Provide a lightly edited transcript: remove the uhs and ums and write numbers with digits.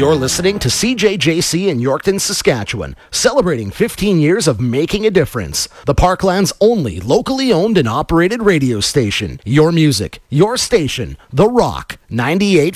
You're listening to CJJC in Yorkton, Saskatchewan, celebrating 15 years of making a difference. The Parkland's only locally owned and operated radio station. Your music, your station, The Rock, 98.5.